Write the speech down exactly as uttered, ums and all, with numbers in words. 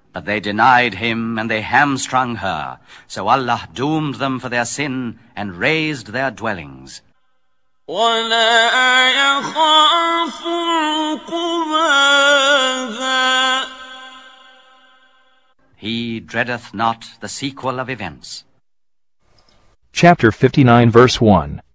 But they denied him, and they hamstrung her. So Allah doomed them for their sin and razed their dwellings. وَلَا يَخَافُ عُقْبَاهَا. He dreadeth not the sequel of events. Chapter fifty-nine, verse one.